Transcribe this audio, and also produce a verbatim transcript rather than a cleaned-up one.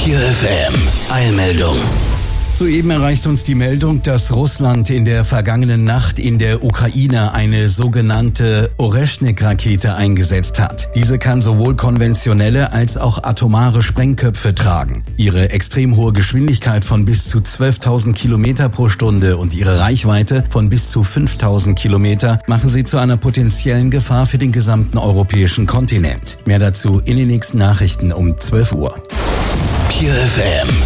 Pure F M, Eilmeldung. Soeben erreicht uns die Meldung, dass Russland in der vergangenen Nacht in der Ukraine eine sogenannte Oreschnik-Rakete eingesetzt hat. Diese kann sowohl konventionelle als auch atomare Sprengköpfe tragen. Ihre extrem hohe Geschwindigkeit von bis zu zwölftausend Kilometer pro Stunde und ihre Reichweite von bis zu fünftausend Kilometer machen sie zu einer potenziellen Gefahr für den gesamten europäischen Kontinent. Mehr dazu in den nächsten Nachrichten um zwölf Uhr. Pure F M.